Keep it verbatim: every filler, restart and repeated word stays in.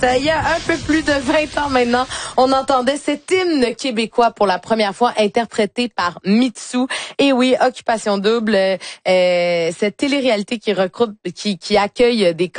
Euh, il y a un peu plus de vingt ans maintenant, on entendait cet hymne québécois pour la première fois interprété par Mitsou. Et oui, Occupation Double, euh, cette télé-réalité qui recrute, qui, qui accueille des